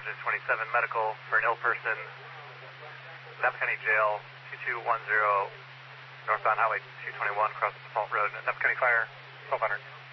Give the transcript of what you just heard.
27 medical for an ill person. Napa County Jail, 2210, northbound Highway 221, across the Default Road. Napa County Fire, 1200.